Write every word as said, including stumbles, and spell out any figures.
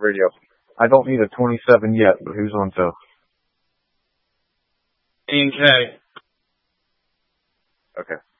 radio. I don't need a twenty-seven yet, but who's on tow? E and K. Okay.